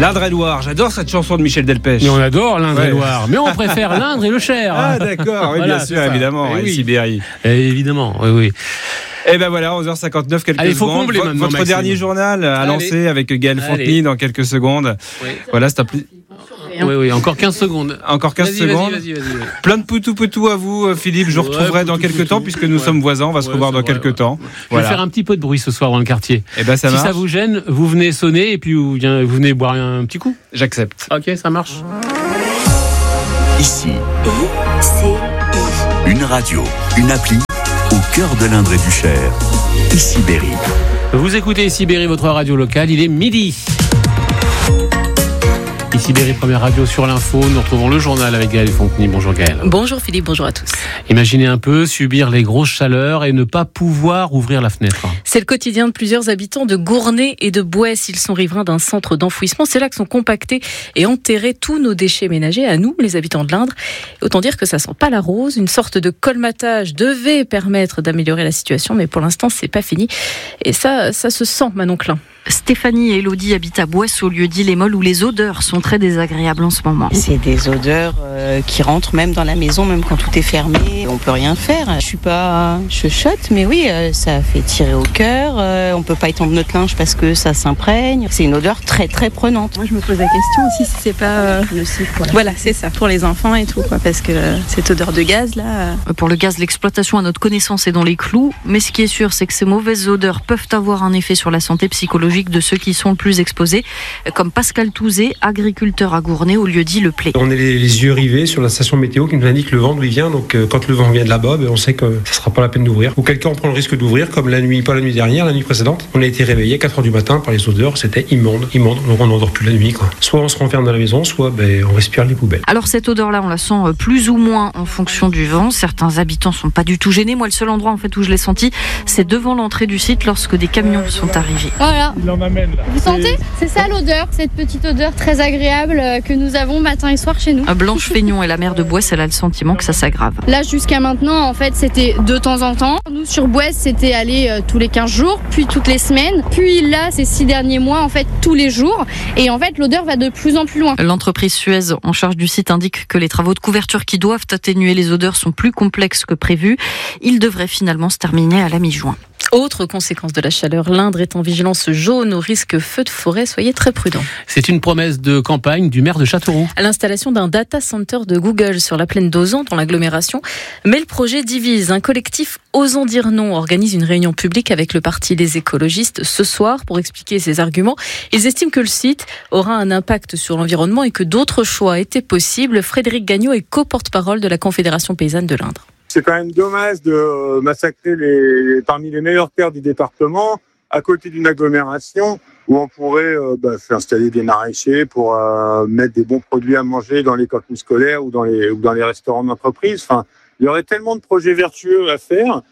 L'Indre-et-Loire, j'adore cette chanson de Michel Delpech. Mais on adore l'Indre-et-Loire, mais on préfère l'Indre et le Cher. Ah d'accord, oui, Voilà, bien sûr, c'est ça. évidemment, Eh oui. Sibérie. Évidemment, oui. Et ben voilà, 11h59, quelques Allez, faut secondes. combler maintenant, Votre Maxime. dernier journal à Allez. lancer avec Gaël Fontenay Allez. dans quelques secondes. Oui. Voilà, c'est un pli- Oui, encore 15 secondes. Encore 15 secondes. Vas-y. Plein de poutou à vous, Philippe. Je vous retrouverai dans quelques temps puisque nous sommes voisins. On va se revoir dans quelques temps. Je vais faire un petit peu de bruit ce soir dans le quartier. Et ben ça Si marche. ça vous gêne, vous venez sonner et puis vous venez boire un petit coup. J'accepte. Ok, ça marche. Ici, une radio, une appli au cœur de l'Indre et du Cher. Ici Berry. Vous écoutez Ici Berry, votre radio locale, il est midi. Ici Berry, première radio sur l'info. Nous retrouvons le journal avec Gaël Fontenay. Bonjour Gaël. Bonjour Philippe, bonjour à tous. Imaginez un peu subir les grosses chaleurs et ne pas pouvoir ouvrir la fenêtre. C'est le quotidien de plusieurs habitants de Gournay et de Bouesse. Ils sont riverains d'un centre d'enfouissement. C'est là que sont compactés et enterrés tous nos déchets ménagers, à nous, les habitants de l'Indre. Autant dire que ça sent pas la rose. Une sorte de colmatage devait permettre d'améliorer la situation, mais pour l'instant, c'est pas fini. Et ça se sent, Manon Klein. Stéphanie et Elodie habitent à Bouesse, au lieu-dit les Molles, où les odeurs sont très désagréables en ce moment. C'est des odeurs qui rentrent même dans la maison, même quand tout est fermé. On peut rien faire. Je suis pas chuchote, mais oui, ça fait tirer au cœur. On peut pas étendre notre linge parce que ça s'imprègne. C'est une odeur très très prenante. Moi, je me pose la question aussi si c'est pas nocif pour la Voilà, c'est ça, pour les enfants et tout, quoi, parce que cette odeur de gaz là. Pour le gaz, l'exploitation à notre connaissance est dans les clous, mais ce qui est sûr, c'est que ces mauvaises odeurs peuvent avoir un effet sur la santé psychologique de ceux qui sont le plus exposés, comme Pascal Touzé, agriculteur à Gournay, au lieu-dit Le Play. On est les yeux rivés sur la station météo qui nous indique le vent d'où il vient, donc quand le vent vient de là-bas, on sait que ça sera pas la peine d'ouvrir. Ou quelqu'un on prend le risque d'ouvrir, comme la nuit, pas la nuit dernière, la nuit précédente. On a été réveillé à 4h du matin par les odeurs, c'était immonde, donc on n'endort plus la nuit, quoi. Soit on se renferme dans la maison, soit on respire les poubelles. Alors cette odeur-là, on la sent plus ou moins en fonction du vent. Certains habitants sont pas du tout gênés. Moi, le seul endroit en fait où je l'ai senti, c'est devant l'entrée du site lorsque des camions sont arrivés. Voilà. Il en amène là. Vous sentez ? C'est ça l'odeur, cette petite odeur très agréable que nous avons matin et soir chez nous. Blanche Feignon est la maire de Bouesse, elle a le sentiment que ça s'aggrave. Là, jusqu'à maintenant, en fait, c'était de temps en temps. Nous, sur Bouesse, c'était aller tous les 15 jours, puis toutes les semaines. Puis là, ces 6 derniers mois, en fait, tous les jours. Et en fait, l'odeur va de plus en plus loin. L'entreprise Suez en charge du site indique que les travaux de couverture qui doivent atténuer les odeurs sont plus complexes que prévu. Ils devraient finalement se terminer à la mi-juin. Autre conséquence de la chaleur, l'Indre est en vigilance jaune au risque feu de forêt. Soyez très prudents. C'est une promesse de campagne du maire de Châteauroux. À l'installation d'un data center de Google sur la plaine d'Ozan, dans l'agglomération. Mais le projet divise. Un collectif Osons dire non organise une réunion publique avec le parti Les Écologistes ce soir pour expliquer ses arguments. Ils estiment que le site aura un impact sur l'environnement et que d'autres choix étaient possibles. Frédéric Gagnon est co-porte-parole de la Confédération paysanne de l'Indre. C'est quand même dommage de massacrer parmi les meilleures terres du département à côté d'une agglomération où on pourrait faire installer des maraîchers pour mettre des bons produits à manger dans les cantines scolaires ou dans les restaurants d'entreprise. Enfin, il y aurait tellement de projets vertueux à faire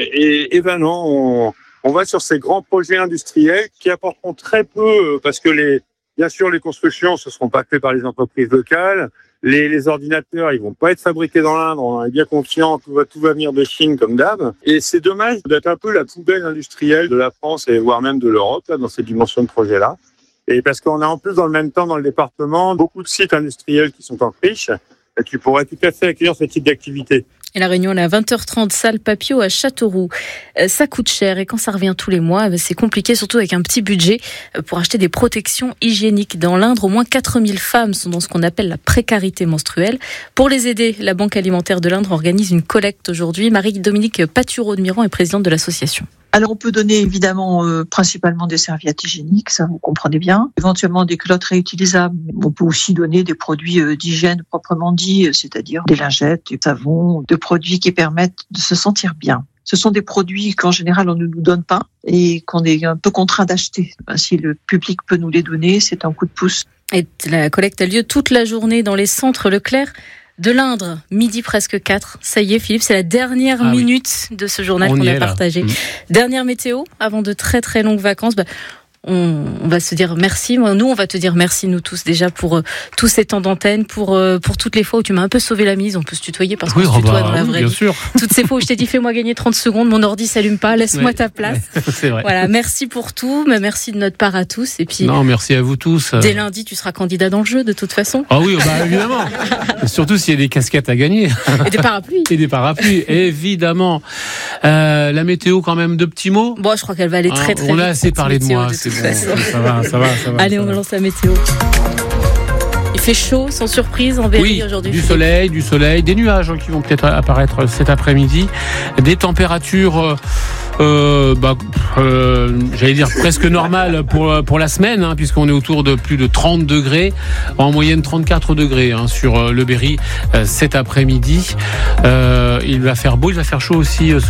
et ben non, on va sur ces grands projets industriels qui apporteront très peu parce que bien sûr les constructions ne seront pas faites par les entreprises locales. Les ordinateurs, ils vont pas être fabriqués dans l'Indre, on est bien conscient, tout va venir de Chine comme d'hab. Et c'est dommage d'être un peu la poubelle industrielle de la France et voire même de l'Europe là, dans ces dimensions de projet-là. Et parce qu'on a en plus dans le même temps dans le département beaucoup de sites industriels qui sont en friche et qui pourraient tout à fait accueillir ce type d'activité. Et la réunion, elle est à 20h30, salle Papio à Châteauroux. Ça coûte cher et quand ça revient tous les mois, c'est compliqué, surtout avec un petit budget pour acheter des protections hygiéniques. Dans l'Indre, au moins 4000 femmes sont dans ce qu'on appelle la précarité menstruelle. Pour les aider, la Banque alimentaire de l'Indre organise une collecte aujourd'hui. Marie-Dominique Patureau-de-Miran est présidente de l'association. Alors, on peut donner évidemment principalement des serviettes hygiéniques, ça vous comprenez bien. Éventuellement des culottes réutilisables. On peut aussi donner des produits d'hygiène proprement dit, c'est-à-dire des lingettes, des savons, des produits qui permettent de se sentir bien. Ce sont des produits qu'en général on ne nous donne pas et qu'on est un peu contraint d'acheter. Si le public peut nous les donner, c'est un coup de pouce. Et la collecte a lieu toute la journée dans les centres Leclerc de l'Indre, midi presque 4. Ça y est, Philippe, c'est la dernière minute de ce journal qu'on a partagé. Dernière météo, avant de très très longues vacances. on va se dire merci. Nous, on va te dire merci, nous tous, déjà, pour tous ces temps d'antenne, pour toutes les fois où tu m'as un peu sauvé la mise. On peut se tutoyer parce qu'on se tutoie dans la vraie vie. Sûr. Toutes ces fois où je t'ai dit, fais-moi gagner 30 secondes, mon ordi s'allume pas, laisse-moi ta place. C'est vrai. Voilà, merci pour tout, mais merci de notre part à tous. Et puis, non, merci à vous tous. Dès lundi, tu seras candidat dans le jeu, de toute façon. Ah oui, évidemment. Surtout s'il y a des casquettes à gagner. Et des parapluies. Et des parapluies, évidemment. La météo, quand même, 2 petits mots. Bon, je crois qu'elle va aller très vite. On a assez parlé de moi, c'est bon. Ça va. Allez, on lance la météo. Il fait chaud, sans surprise, en Berry aujourd'hui. Du soleil, des nuages qui vont peut-être apparaître cet après-midi, des températures, j'allais dire presque normales pour la semaine, puisqu'on est autour de plus de 30 degrés, en moyenne 34 degrés sur le Berry cet après-midi. Il va faire beau, il va faire chaud aussi